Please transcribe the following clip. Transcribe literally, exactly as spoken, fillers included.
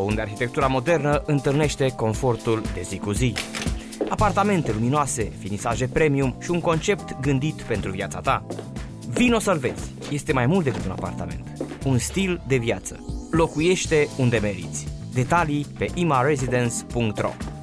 unde arhitectura modernă întâlnește confortul de zi cu zi. Apartamente luminoase, finisaje premium și un concept gândit pentru viața ta. Vino să-l vezi. Este mai mult decât un apartament. Un stil de viață. Locuiește unde meriți. Detalii pe imaresidence punct ro.